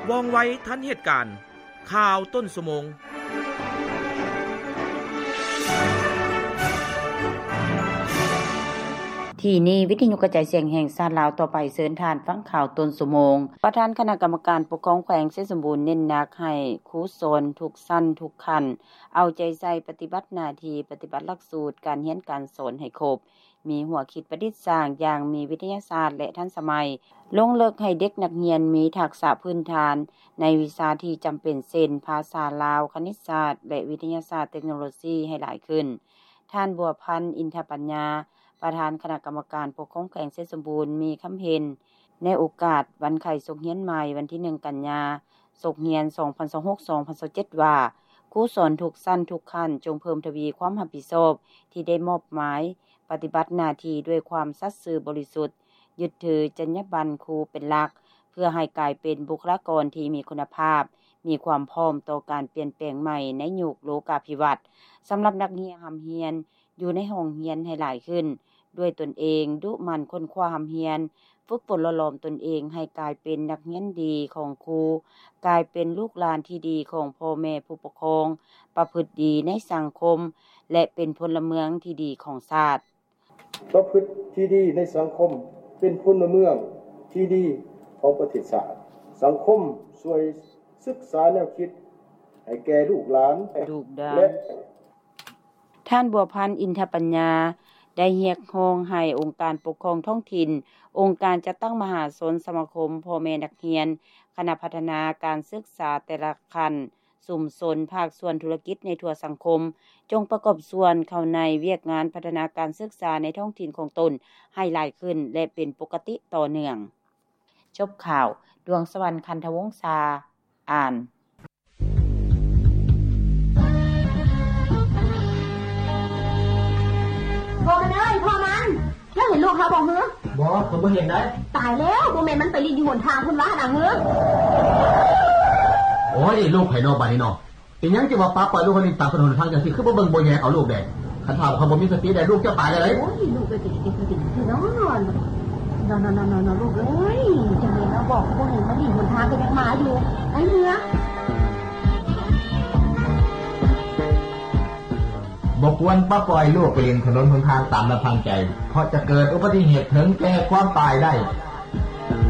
ว่องไวทันเหตุการณ์ข่าวต้นชั่วโมงที่นี่วิทยุกระจายเสียงแห่งชาติลาวต่อไปเชิญทานฟังข่าวต้นชั่วโมงประธานคณะกรรมการปกครองแขวงเสสมบูรณ์เน้นหนักให้ครูสอนทุกชั้นทุกขั้นเอาใจใส่ปฏิบัติหน้าที่ปฏิบัติหลักสูตรการเรียนการสอนให้ครบมีหัวคิดประดิษฐ์สร้างอย่างมีวิทยาศาสตร์และทันสมัยลงเลิกให้เด็กนักเรียนมีทักษะพื้นฐานในวิชาที่จำเป็นเช่นภาษาลาวคณิตศาสตร์และวิทยาศาสตร์เทคโนโลยีให้หลายขึ้นท่านบัวพันธ์อินทปัญญาประธานคณะกรรมการปกครองแขวงเสสมบูรณ์มีคำเห็นในโอกาสวันไข้สกเรียนใหม่วันที่1กันยายนสกเรียน2026-2027ว่าครูสอนทุกชั้นทุกขั้นจงเพิ่มทวีความรับผิดชอบที่ได้มอบหมายปฏิบัติหน้าที่ด้วยความสัตย์ซื่อบริสุทธิ์ยึดถือจรรยาบรรณครูเป็นหลักเพื่อให้กลายเป็นบุคลากรที่มีคุณภาพมีความพร้อมต่อการเปลี่ยนแปลงใหม่ในยุคโลกาภิวัตน์สำหรับนักเรียนเรียนอยู่ในห้องเรียนให้หลายขึ้นด้วยตนเองดุมันค้นคว้าเรียนฝึกฝนหล่อหลอมตนเองให้กลายเป็นนักเรียนดีของครูกลายเป็นลูกหลานที่ดีของพ่อแม่ผู้ปกครองประพฤติดีในสังคมและเป็นพลเมืองที่ดีของชาติประพฤติที่ดีในสังคมเป็นพลเมืองที่ดีของประเทศชาติสังคมช่วยศึกษาแนวคิดให้แก่ลูกหลานและท่านบัวพันธ์อินทปัญญาได้เรียกร้องให้องค์การปกครองท้องถิ่นองค์การจัดตั้งมหาชนสมาคมพ่อแม่นักเรียนคณะพัฒนาการศึกษาแต่ละขั้นชุมชนภาคส่วนธุรกิจในทั่วสังคมจงประกอบส่วนเข้าในเวียกงานพัฒนาการศึกษาในท้องถิ่นของตนให้หลายขึ้นและเป็นปกติต่อเนื่องจบข่าวดวงสวรรค์คันธวงศ์อ่านพ่อมันเอ้ยพ่อมันแล้วเห็นลูกเขาบอกเหรอบ่ผมบ่เห็นได้ตายแล้วบ่แม่นมันไปลิ้นอยู่หนทางพุ่นว่าน่ะเหรอโอ้ยลูกไผนอกบ้านนี่เนาะเป็นหยังจะว่าป้าปล่อยลูกคนนี้ตามถนนทางจังซี่คือบ่เบิ่งบ่แยงเอาลูกแดงคันถามเขาบ่มีสติได้ลูกจะตายได้โอ้ยลูกก็สินอนลูกเอ้ยจังได๋เนาะบอกบ่เห็นมันลิ้นหนทางก็ยังมาอยู่ไอ้เนื้อบ่ควรป้าปล่อยลูกไปเล่นถนนหนทางตามลำพังใจเพราะจะเกิดอุบัติเหตุถึงแก่ความตายได้